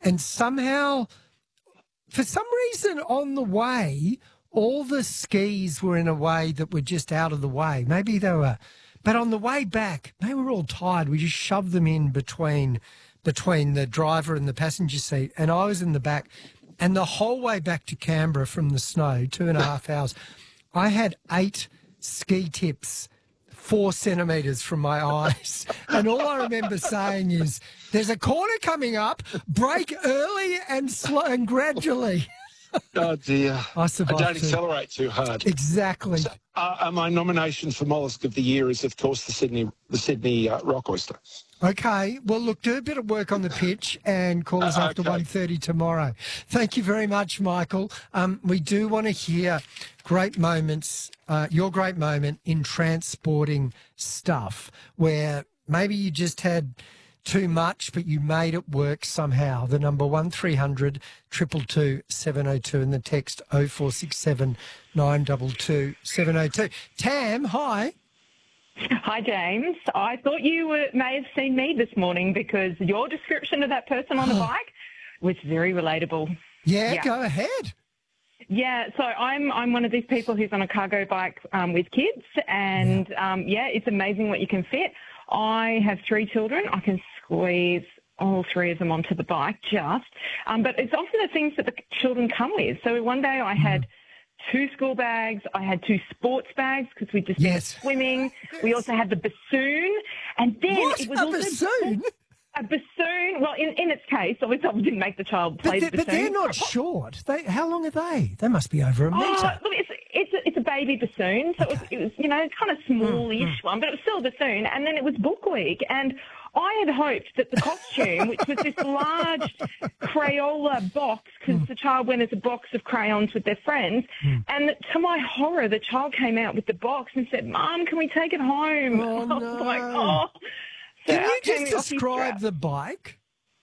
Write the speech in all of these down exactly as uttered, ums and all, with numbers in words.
and somehow, for some reason on the way, all the skis were in a way that were just out of the way. Maybe they were, but on the way back, they were all tired. We just shoved them in between between the driver and the passenger seat, and I was in the back. And the whole way back to Canberra from the snow, two and a half hours, I had eight ski tips four centimetres from my eyes. And all I remember saying is, there's a corner coming up, brake early and slow and gradually. Oh, dear. I survived. I don't too. accelerate too hard. Exactly. So, uh, my nomination for Mollusk of the Year is, of course, the Sydney the Sydney uh, rock oyster. Okay. Well, look, do a bit of work on the pitch and call us uh, after okay. one thirty tomorrow. Thank you very much, Michael. Um, we do want to hear great moments, uh, your great moment in transporting stuff where maybe you just had too much, but you made it work somehow. The number one three hundred two two two seven oh two and the text oh four six seven nine two two seven oh two. Tam, hi. Hi, James. I thought you were, may have seen me this morning because your description of that person on the bike was very relatable. Yeah, yeah. Go ahead. Yeah, so I'm I'm one of these people who's on a cargo bike um, with kids, and yeah. Um, yeah, it's amazing what you can fit. I have three children. I can squeeze all three of them onto the bike just. Um, but it's often the things that the children come with. So one day I had mm. two school bags. I had two sports bags because we just yes. been swimming. Yes. We also had the bassoon. And then what? it was a also bassoon? A bassoon. Well, in, in its case, obviously I didn't make the child play but the bassoon. But they're not short. They, how long are they? They must be over a metre. Oh, look, it's, it's, a, it's a baby bassoon. So okay. it, was, it was, you know, kind of smallish mm, mm. one, but it was still a bassoon. And then it was book week. And I had hoped that the costume, which was this large Crayola box, because mm. the child went as a box of crayons with their friends, mm. and to my horror, the child came out with the box and said, "Mum, can we take it home?" Oh, I was no. like, "Oh." So can you just describe the bike?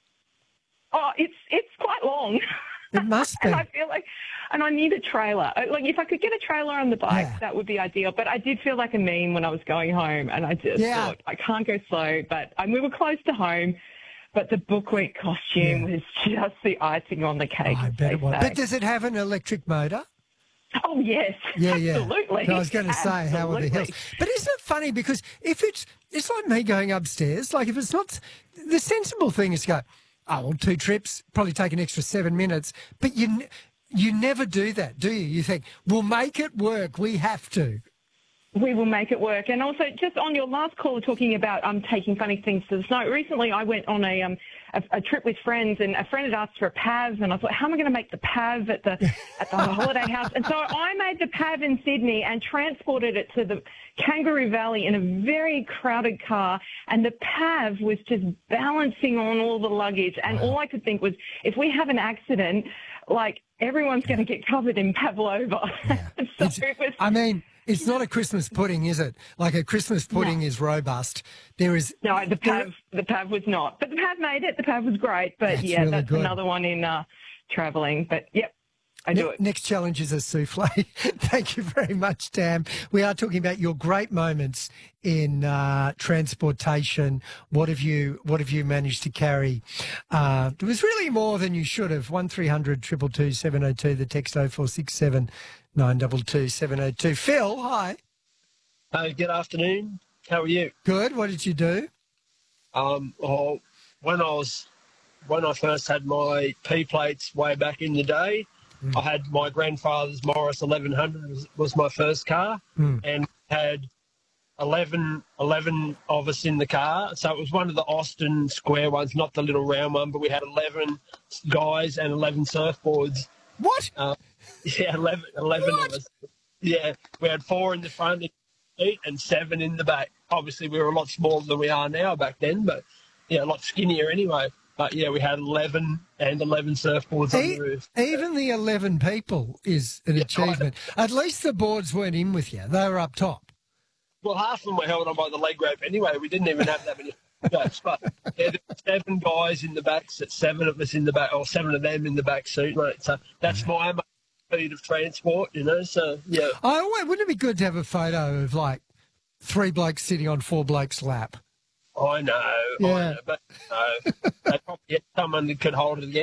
Oh, it's it's quite long. It must be. And I feel like, and I need a trailer. Like, if I could get a trailer on the bike, yeah. that would be ideal. But I did feel like a meme when I was going home, and I just yeah. thought, I can't go slow. But and we were close to home, but the book week costume yeah. was just the icing on the cake. Oh, I bet it was. But does it have an electric motor? Oh, yes. Yeah, yeah. Absolutely. I was going to say, how are the hills? But isn't it funny? Because if it's, it's like me going upstairs. Like, if it's not, the sensible thing is to go, oh, well, two trips, probably take an extra seven minutes. But you you never do that, do you? You think, we'll make it work. We have to. We will make it work. And also, just on your last call, talking about um, taking funny things to the snow. Recently, I went on a, um, a a trip with friends, and a friend had asked for a P A V, and I thought, how am I going to make the P A V at the at the holiday house? And so I made the P A V in Sydney and transported it to the Kangaroo Valley in a very crowded car, and the P A V was just balancing on all the luggage. And all I could think was, if we have an accident, like, everyone's going to get covered in pavlova. Yeah. so it was, I mean, it's not a Christmas pudding, is it? Like, a Christmas pudding no. is robust. There is no, the P A V. The P A V was not, but the P A V made it. The P A V was great, but that's yeah, really that's good. another one in uh, travelling. But yep. I do ne- it. Next challenge is a souffle. Thank you very much, Tam. We are talking about your great moments in uh, transportation. What have you What have you managed to carry? Uh, it was really more than you should have. One three hundred two two two seven oh two. The text oh four six seven nine two two seven oh two. Phil, hi. Hey, good afternoon. How are you? Good. What did you do? Um, well, when I was when I first had my P plates way back in the day. Mm. I had my grandfather's Morris eleven hundred was, was my first car, mm. and had eleven, eleven of us in the car. So it was one of the Austin square ones, not the little round one, but we had eleven guys and eleven surfboards. What? Uh, yeah, eleven, eleven what? of us. Yeah, we had four in the front seat and seven in the back. Obviously, we were a lot smaller than we are now back then, but yeah, a lot skinnier anyway. But, yeah, we had eleven and eleven surfboards on e- the roof. Even the eleven people is an yeah, achievement. Right. At least the boards weren't in with you. They were up top. Well, half of them were held on by the leg rope anyway. We didn't even have that many ropes. But, yeah, there were seven guys in the back, seven of us in the back, or seven of them in the back seat, mate. So that's my speed of transport, you know. So, yeah. Oh, wait, wouldn't it be good to have a photo of, like, three blokes sitting on four blokes' lap? I know, yeah. I know, but no, they probably get someone that could hold it again.